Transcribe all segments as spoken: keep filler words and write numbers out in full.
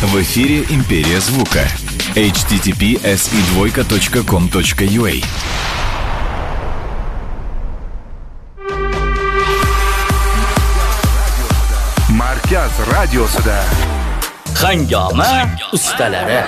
В эфире «Империя звука». эйч ти ти пи эс и двойка точка ком точка ю а. Markaz radiosida Hangoma ustalari.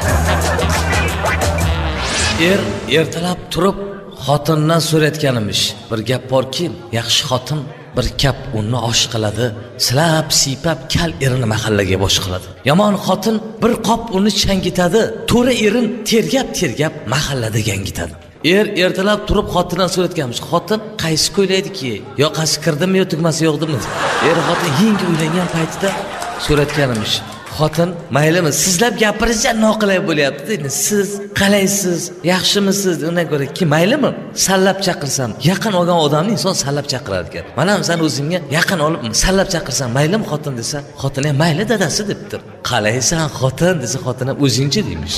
Er ertalab turib xotindan so'rayotganimish. Bir gap borki, yaxshi xotin bir kap unni osh qiladi, silab, siypab kal erini mahallaga bosh qiladi. Yomon xotin bir qop uni changitadi, to'ra erin tergab-tergab mahallada gangitadi. Er ertalab turib xotindan so'rayotganmish. Xotin qaysi ko'ylaydiki, yoqasi kirdimi yo tugmasi yo'qdimi? Er xotin yangi uylangan paytida so'rayotganmish. Xotin, maylimi, sizlab gapiringizcha noqulay bo'lyapti dedi. Siz qalaysiz, yaxshimisiz? Undan ko'ra ki maylimi? Sallab chaqirsam, yaqin olgan odamni inson sallab chaqirar ekan. Mana sen o'zingga yaqin olib sallab chaqirsan, maylimi xotin desa, xotin ham mayli dadasi debdir. Qalaysan xotin desa, xotin ham o'zingchi deymish.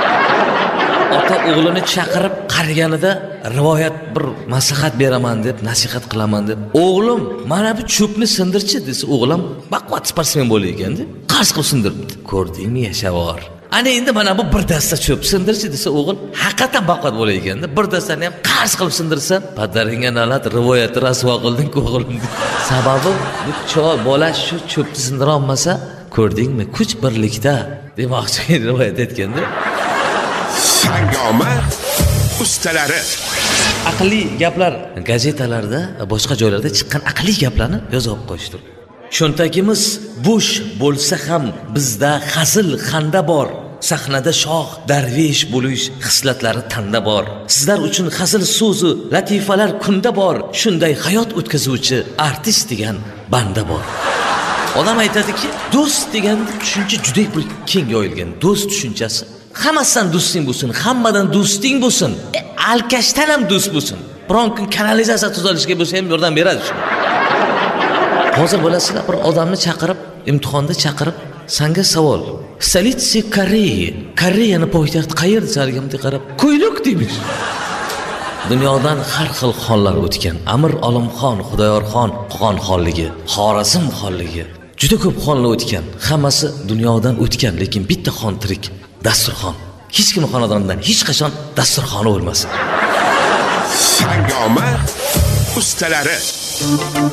Ota o'g'lini chaqirib qariganida rivoyat bir maslahat beraman deb, nasihat qilaman deb, o'g'lim mana bu cho'pni sindirchi desa, o'g'lim baquvvat sportsmen bo'layotganda qars qilib sindiribdi. Ko'rdingmi, yashavor. Ana endi mana bu bir dasta cho'p sindirchi desa, o'g'il haqiqatan baquvvat bo'layotganda bir dastani ham qars qilib sindirsa, padaringga nalat rivoyatni rasvo qilding o'g'lim. Sababi bu cho'l bola shu cho'pni sindira olmasa, ko'rdingmi, kuch birlikda demoqchi rivoyat etganda. Hangoma ustalari. Aqlli gaplar gazetalarda, boshqa joylarda chiqqan aqlli gaplarni yozib qo'yishdir. Cho'ntagimiz bo'sh bo'lsa ham bizda hazil xanda bor. Sahnada shoh, darvish bo'lish hislatlari tanda bor. Sizlar uchun hazil so'zi, latifalar kunda bor. Shunday hayot o'tkazuvchi artist degan banda bor. Odam aytadiki, do'st degan tushuncha juda bir keng yoyilgan. Do'st tushunchasi hammasidan do'sting bo'lsin, hammadan do'sting bo'lsin, e, alkashdan ham do'st bo'lsin. Biron kun kanalizatsiya tuzalishga bo'lsa ham yordam beradi shu. Hozir bo'lasizlar, bir odamni chaqirib, imtihonda chaqirib, senga savol. Stolitsa Koreya. Koreyani poytaxti qayerda desalgamda qarab, Ko'yluk deymish. Dunyodan har xil xonlar o'tgan. Amir Olimxon, Xudoyorxon, Qo'qon xonligi, Xorazm xonligi. Juda ko'p xonlar o'tgan. Hammasi dunyodan o'tgan, lekin bitta xon tirik. Dasturxon. Hech kim xonadondan hech qachon dasturxoni bo'lmasin. Hangoma ustalari.